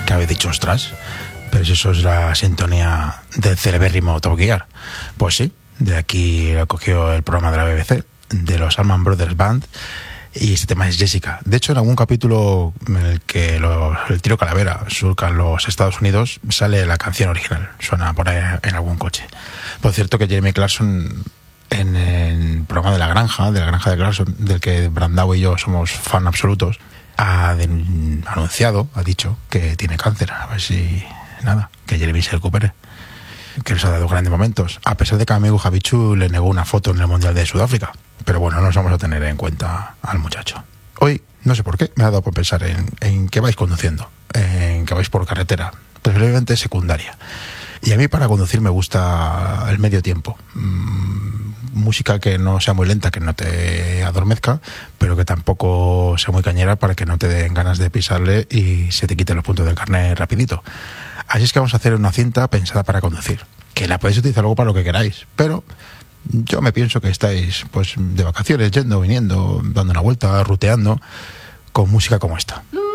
que habéis dicho, ostras, pero si eso es la sintonía del celebérrimo Top Gear. Pues sí, de aquí lo cogió el programa de la BBC, de los Allman Brothers Band, y este tema es Jessica. De hecho, en algún capítulo en el que el tiro Calavera surcan los Estados Unidos, sale la canción original, suena por ahí en algún coche. Por cierto, que Jeremy Clarkson, en el programa de la granja de Clarkson, del que Brandao y yo somos fan absolutos, ha dicho que tiene cáncer. A ver si, nada, que Jeremy se recupere, que les ha dado grandes momentos, a pesar de que a amigo Javichu le negó una foto en el Mundial de Sudáfrica. Pero bueno, no nos vamos a tener en cuenta al muchacho. Hoy, no sé por qué, me ha dado por pensar en que vais conduciendo, en que vais por carretera, preferiblemente secundaria. Y a mí para conducir me gusta el medio tiempo. Música que no sea muy lenta, que no te adormezca, pero que tampoco sea muy cañera para que no te den ganas de pisarle y se te quiten los puntos del carnet rapidito. Así es que vamos a hacer una cinta pensada para conducir, que la podéis utilizar luego para lo que queráis, pero yo me pienso que estáis pues de vacaciones, yendo, viniendo, dando una vuelta, ruteando, con música como esta.